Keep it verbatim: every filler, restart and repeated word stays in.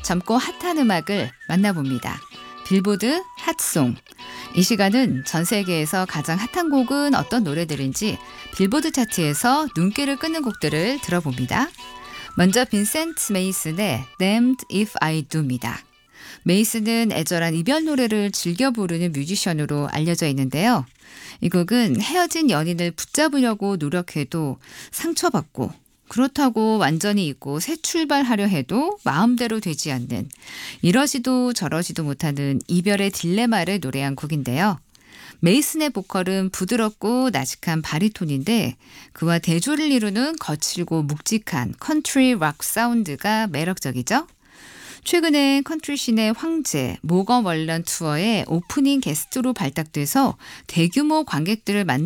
젊고 핫한 음악을 만나봅니다. 빌보드 핫송. 이 시간은 전 세계에서 가장 핫한 곡은 어떤 노래들인지 빌보드 차트에서 눈길을 끄는 곡들을 들어봅니다. 먼저 빈센트 메이슨의 Damned If I Do입니다. 메이슨은 애절한 이별 노래를 즐겨 부르는 뮤지션으로 알려져 있는데요. 이 곡은 헤어진 연인을 붙잡으려고 노력해도 상처받고 그렇다고 완전히 잊고 새 출발하려 해도 마음대로 되지 않는 이러지도 저러지도 못하는 이별의 딜레마를 노래한 곡인데요. 메이슨의 보컬은 부드럽고 나직한 바리톤인데 그와 대조를 이루는 거칠고 묵직한 컨트리 락 사운드가 매력적이죠. 최근에 컨트리씬의 황제 모건 월런 투어의 오프닝 게스트로 발탁돼서 대규모 관객들을 만나